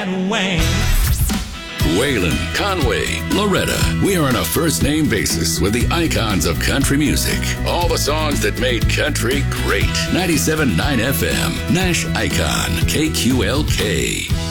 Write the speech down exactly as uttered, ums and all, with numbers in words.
Wayne. Waylon, Conway, Loretta. We are on a first-name basis with the icons of country music. All the songs that made country great. ninety-seven point nine F M, Nash Icon, K Q L K.